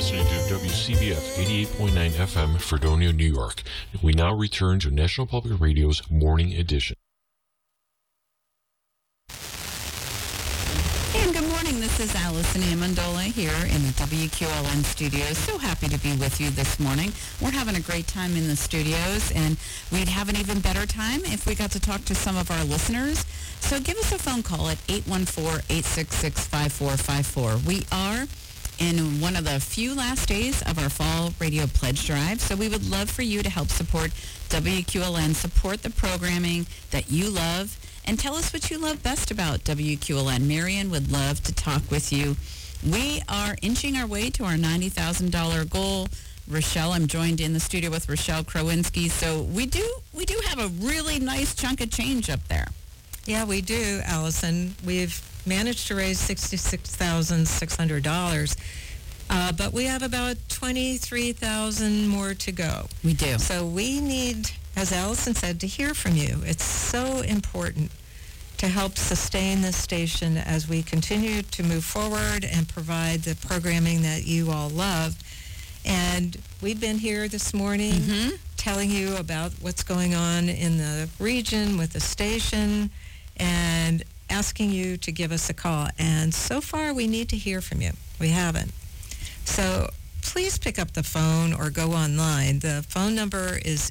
listening to WCBF 88.9 FM, Fredonia, New York. We now return to National Public Radio's Morning Edition. And good morning. This is Allison Amendola here in the WQLN studios. So happy to be with you this morning. We're having a great time in the studios, and we'd have an even better time if we got to talk to some of our listeners. So give us a phone call at 814-866-5454. We are in one of the few last days of our fall radio pledge drive, so we would love for you to help support WQLN, support the programming that you love, and tell us what you love best about WQLN. Marion would love to talk with you. We are inching our way to our $90,000 goal. Rochelle, I'm joined in the studio with Rochelle Krowinski. So we do have a really nice chunk of change up there. Yeah, we do, Allison. We've managed to raise $66,600, but we have about $23,000 more to go. We do. So we need, as Allison said, to hear from you. It's so important to help sustain this station as we continue to move forward and provide the programming that you all love. And we've been here this morning telling you about what's going on in the region with the station and asking you to give us a call. And so far, we need to hear from you. We haven't. So please pick up the phone or go online. The phone number is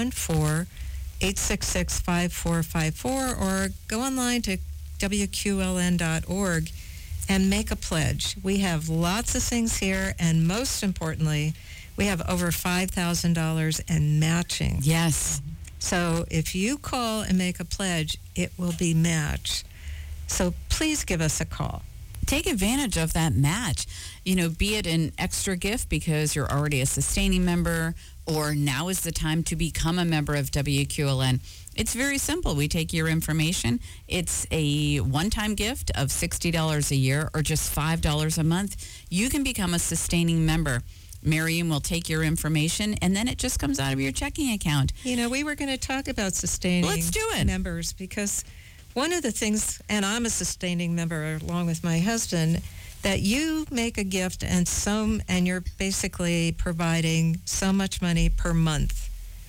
814-866-5454, or go online to WQLN.org and make a pledge. We have lots of things here, and most importantly, we have over $5,000 in matching. Yes. So if you call and make a pledge, it will be matched. So please give us a call. Take advantage of that match. You know, be it an extra gift because you're already a sustaining member, or now is the time to become a member of WQLN. It's very simple. We take your information. It's a one-time gift of $60 a year or just $5 a month. You can become a sustaining member. Miriam will take your information, and then it just comes out of your checking account. You know, we were going to talk about sustaining Let's do it. members, because one of the things, and I'm a sustaining member along with my husband, that you make a gift and you're basically providing so much money per month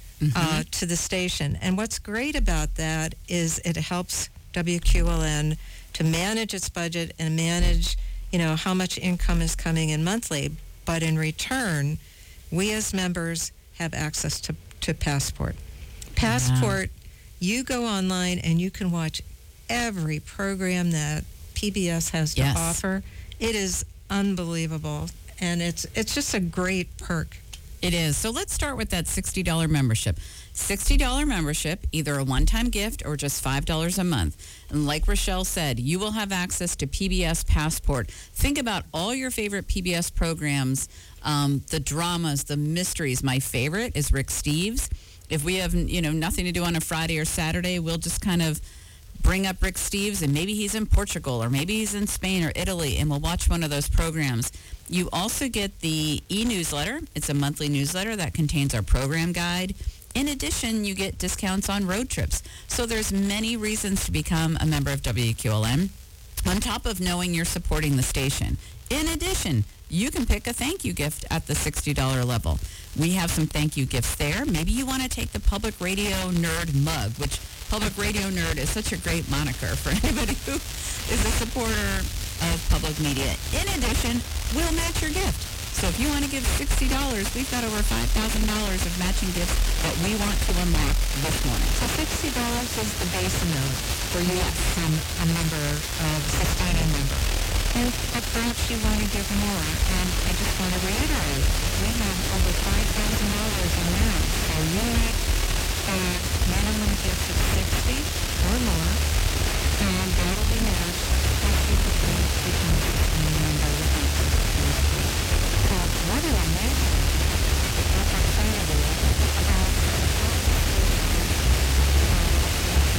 to the station. And what's great about that is it helps WQLN to manage its budget and manage, you know, how much income is coming in monthly. But in return, we as members have access to Passport. Passport, you go online and you can watch every program that PBS has to offer. It is unbelievable, and it's just a great perk. It is. So let's start with that $60 membership. $60 membership, either a one-time gift or just $5 a month. And like Rochelle said, you will have access to PBS Passport. Think about all your favorite PBS programs, the dramas, the mysteries. My favorite is Rick Steves. If we have, nothing to do on a Friday or Saturday, we'll just kind of bring up Rick Steves, and maybe he's in Portugal or maybe he's in Spain or Italy, and we'll watch one of those programs. You also get the e-newsletter. It's a monthly newsletter that contains our program guide. In addition, you get discounts on road trips. So there's many reasons to become a member of WQLN, on top of knowing you're supporting the station. In addition, you can pick a thank you gift at the $60 level. We have some thank you gifts there. Maybe you want to take the Public Radio Nerd mug, which Public Radio Nerd is such a great moniker for anybody who is a supporter of public media. In addition, we'll match your gift. So if you want to give $60, we've got over $5,000 of matching gifts that we want to unlock this morning. So $60 is the base amount for you to become a member of sustaining member. And perhaps you want to give more. And I just want to reiterate, we have over $5,000